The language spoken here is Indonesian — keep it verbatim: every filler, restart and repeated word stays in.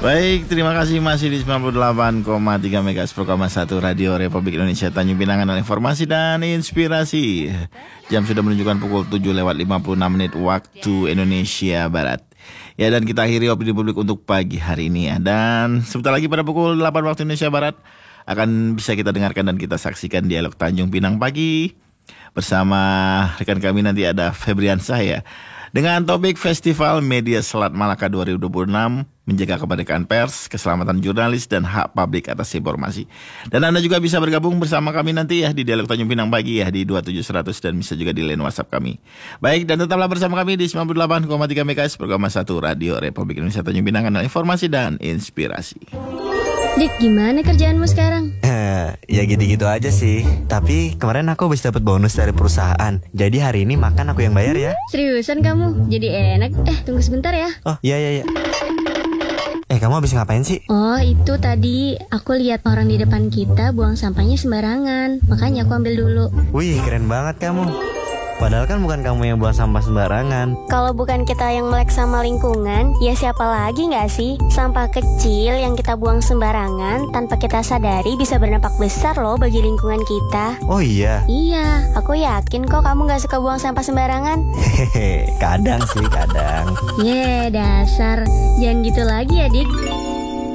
Baik, terima kasih masih di sembilan puluh delapan koma tiga MHz per koma satu Radio Republik Indonesia Tanjung Pinang dengan informasi dan inspirasi. Jam sudah menunjukkan pukul tujuh lewat lima puluh enam menit waktu Indonesia Barat. Ya, dan kita akhiri opini publik untuk pagi hari ini ya. Dan sebentar lagi pada pukul delapan waktu Indonesia Barat akan bisa kita dengarkan dan kita saksikan dialog Tanjung Pinang pagi. Bersama rekan kami nanti ada Febriansah ya. Dengan topik Festival Media Selat Malaka dua ribu dua puluh enam, menjaga kemerdekaan pers, keselamatan jurnalis, dan hak publik atas informasi. Dan Anda juga bisa bergabung bersama kami nanti ya di Dialog Tanjung Pinang pagi ya di dua tujuh seratus dan bisa juga di line WhatsApp kami. Baik, dan tetaplah bersama kami di sembilan puluh delapan koma tiga MHz program satu Radio Republik Indonesia Tanjung Pinang dengan informasi dan inspirasi. Dik, gimana kerjaanmu sekarang? Eh, ya gitu-gitu aja sih. Tapi kemarin aku habis dapat bonus dari perusahaan. Jadi hari ini makan aku yang bayar ya. Seriusan kamu? Jadi enak. Eh, tunggu sebentar ya. Oh, iya iya iya. Eh, kamu habis ngapain sih? Oh, itu tadi aku lihat orang di depan kita buang sampahnya sembarangan. Makanya aku ambil dulu. Wih, keren banget kamu. Padahal kan bukan kamu yang buang sampah sembarangan. Kalau bukan kita yang melek sama lingkungan, ya siapa lagi gak sih? Sampah kecil yang kita buang sembarangan tanpa kita sadari bisa berdampak besar loh bagi lingkungan kita. Oh iya? Iya, aku yakin kok kamu gak suka buang sampah sembarangan. Hehehe, kadang sih, kadang. Ye, dasar. Jangan gitu lagi ya, Dik.